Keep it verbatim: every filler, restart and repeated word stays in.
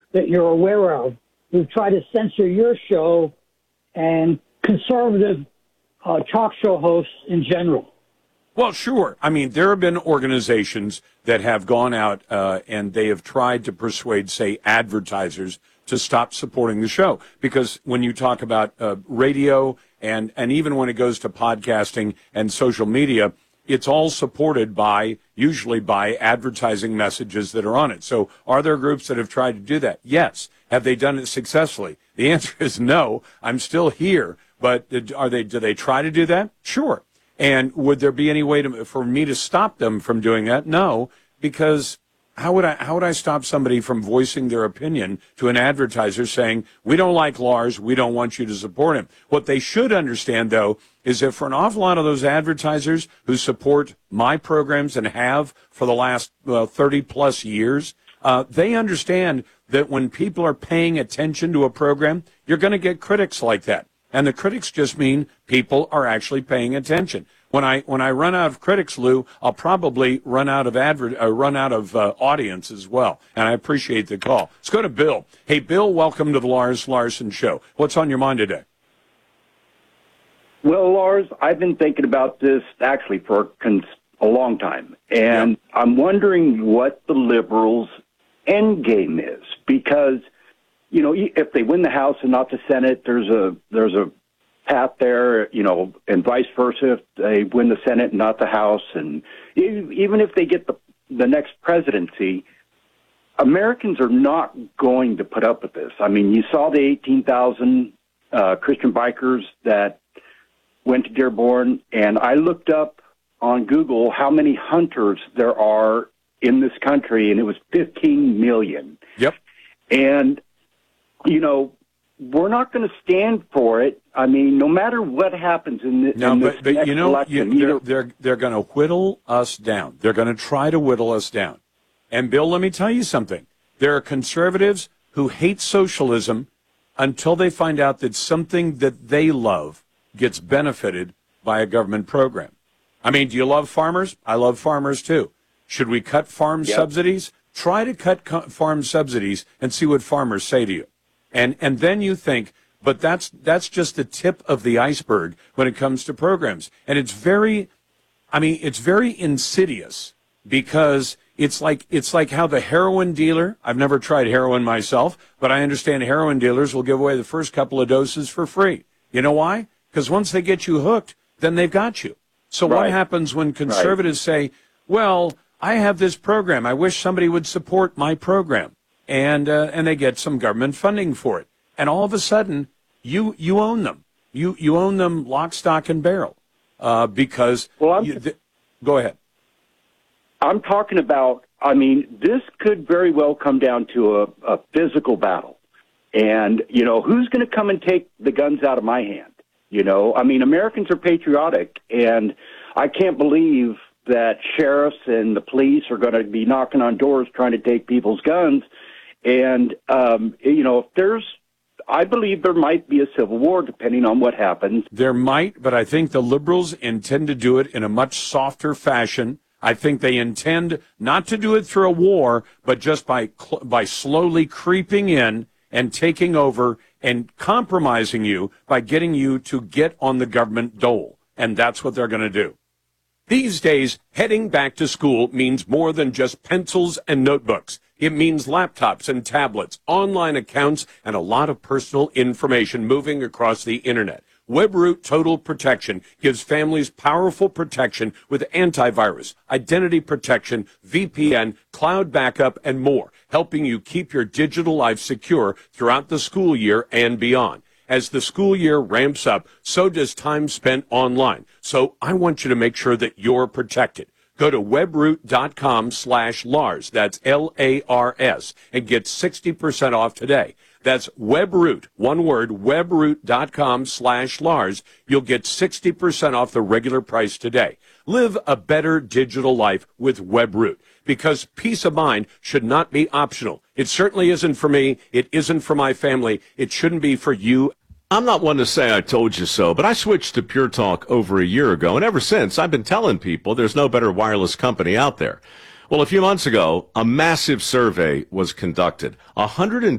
that you're aware of who've tried to censor your show and conservative uh, talk show hosts in general? Well, sure. I mean, there have been organizations that have gone out uh, and they have tried to persuade, say, advertisers to stop supporting the show. Because when you talk about uh, radio and, and even when it goes to podcasting and social media, it's all supported by, usually by advertising messages that are on it. So are there groups that have tried to do that? Yes. Have they done it successfully? The answer is no. I'm still here. But are they, do they try to do that? Sure. And would there be any way to, for me to stop them from doing that? No, because how would I, how would I stop somebody from voicing their opinion to an advertiser saying, we don't like Lars, we don't want you to support him? What they should understand, though, is that for an awful lot of those advertisers who support my programs and have for the last well, thirty plus years, uh, they understand that when people are paying attention to a program, you're going to get critics like that. And the critics just mean people are actually paying attention. When I when I run out of critics, Lou, I'll probably run out of adver- uh, run out of uh, audience as well. And I appreciate the call. Let's go to Bill. Hey, Bill, welcome to the Lars Larson Show. What's on your mind today? Well, Lars, I've been thinking about this actually for cons- a long time, and yep. I'm wondering what the liberals' end game is, because you know, if they win the House and not the Senate, there's a there's a path there, you know, and vice versa. If they win the Senate and not the House, and even if they get the the next presidency, Americans are not going to put up with this. I mean, you saw the eighteen thousand uh, Christian bikers that went to Dearborn, and I looked up on Google how many hunters there are in this country, and it was fifteen million. Yep. And you know, we're not going to stand for it. I mean, no matter what happens in, the, no, in but, this but next you know, election, you, they're they're they're going to whittle us down. They're going to try to whittle us down. And Bill, let me tell you something. There are conservatives who hate socialism until they find out that something that they love gets benefited by a government program. I mean, do you love farmers? I love farmers too. Should we cut farm yep. subsidies? Try to cut co- farm subsidies and see what farmers say to you. And and then you think, but that's that's just the tip of the iceberg when it comes to programs. And it's very, I mean, it's very insidious because it's like it's like how the heroin dealer, I've never tried heroin myself, but I understand heroin dealers will give away the first couple of doses for free. You know why? Because once they get you hooked, then they've got you. So right. what happens when conservatives right. say, well, I have this program. I wish somebody would support my program. And uh, and they get some government funding for it. And all of a sudden, you you own them. You you own them lock, stock, and barrel. Uh, because well, I'm, you, th- go ahead. I'm talking about, I mean, this could very well come down to a, a physical battle. And, you know, who's going to come and take the guns out of my hand? You know, I mean, Americans are patriotic, and I can't believe that sheriffs and the police are going to be knocking on doors trying to take people's guns. And, um, you know, if there's, I believe there might be a civil war depending on what happens. There might, but I think the liberals intend to do it in a much softer fashion. I think they intend not to do it through a war, but just by by slowly creeping in and taking over and compromising you by getting you to get on the government dole. And that's what they're going to do. These days, heading back to school means more than just pencils and notebooks. It means laptops and tablets, online accounts, and a lot of personal information moving across the internet. WebRoot Total Protection gives families powerful protection with antivirus, identity protection, V P N, cloud backup, and more, helping you keep your digital life secure throughout the school year and beyond. As the school year ramps up, so does time spent online. So I want you to make sure that you're protected. Go to webroot.com slash Lars, that's L A R S, and get sixty percent off today. That's Webroot, one word, webroot.com slash Lars. You'll get sixty percent off the regular price today. Live a better digital life with Webroot, because peace of mind should not be optional. It certainly isn't for me. It isn't for my family. It shouldn't be for you. I'm not one to say I told you so, but I switched to Pure Talk over a year ago, and ever since, I've been telling people there's no better wireless company out there. Well, a few months ago, a massive survey was conducted. one hundred